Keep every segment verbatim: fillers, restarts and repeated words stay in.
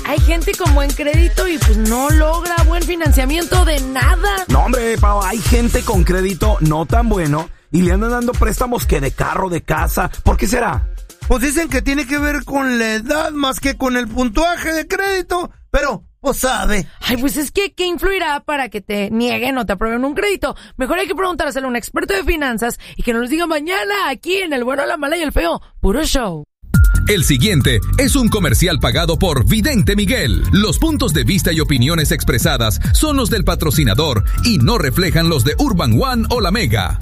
hay gente con buen crédito y pues no logra buen financiamiento de nada. No, hombre, Pao, hay gente con crédito no tan bueno y le andan dando préstamos que de carro, de casa. ¿Por qué será? Pues dicen que tiene que ver con la edad más que con el puntuaje de crédito, pero pues sabe. Ay, pues es que ¿qué influirá para que te nieguen o te aprueben un crédito? Mejor hay que preguntárselo a un experto de finanzas y que nos lo diga mañana aquí en El Bueno, la Mala y el Feo. Puro show. El siguiente es un comercial pagado por Vidente Miguel. Los puntos de vista y opiniones expresadas son los del patrocinador y no reflejan los de Urban One o La Mega.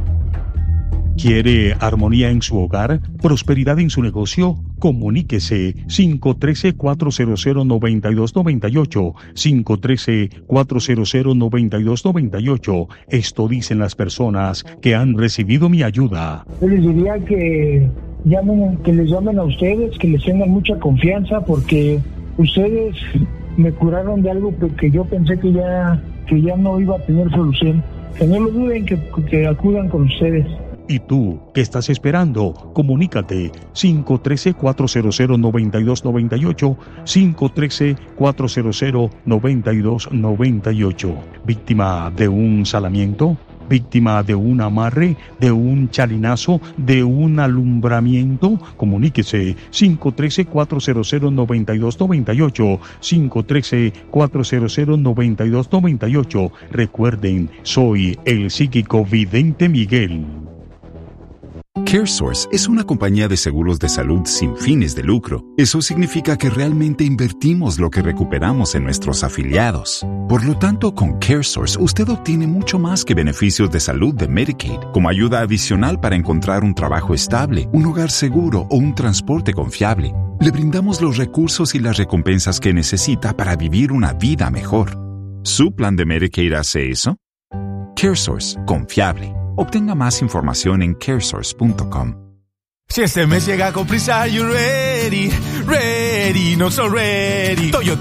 ¿Quiere armonía en su hogar? ¿Prosperidad en su negocio? Comuníquese cinco uno tres, cuatro cero cero, nueve dos nueve ocho, cinco uno tres, cuatro cero cero, nueve dos nueve ocho. Esto dicen las personas que han recibido mi ayuda. Yo les diría que llamen, que les llamen a ustedes, que les tengan mucha confianza, porque ustedes me curaron de algo que yo pensé que ya, que ya no iba a tener solución. Que no lo duden, que, que acudan con ustedes. ¿Y tú qué estás esperando? Comunícate cinco uno tres, cuatro cero cero, nueve dos nueve ocho, cinco uno tres, cuatro cero cero, nueve dos nueve ocho. ¿Víctima de un salamiento? ¿Víctima de un amarre? ¿De un chalinazo? ¿De un alumbramiento? Comuníquese cinco uno tres, cuatro cero cero, nueve dos nueve ocho, cinco uno tres, cuatro cero cero, nueve dos nueve ocho. Recuerden, soy el psíquico Vidente Miguel. CareSource es una compañía de seguros de salud sin fines de lucro. Eso significa que realmente invertimos lo que recuperamos en nuestros afiliados. Por lo tanto, con CareSource usted obtiene mucho más que beneficios de salud de Medicaid, como ayuda adicional para encontrar un trabajo estable, un hogar seguro o un transporte confiable. Le brindamos los recursos y las recompensas que necesita para vivir una vida mejor. ¿Su plan de Medicaid hace eso? CareSource, confiable. Obtenga más información en caresource punto com. Si este mes llega con prisa, you ready, ready, no so ready. Toyota